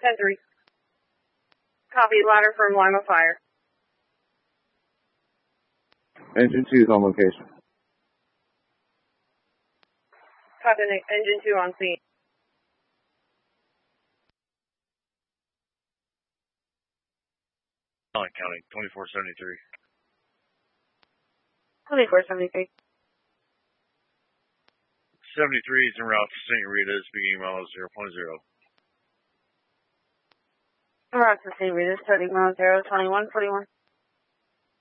10-3. Copy, ladder from Lima Fire. Engine 2 is on location. Copy, engine 2 on scene. County, 2473. 2473. 73 is en route to St. Rita's, beginning miles 0.0. En route to St. Rita's, starting mile 0, 2141.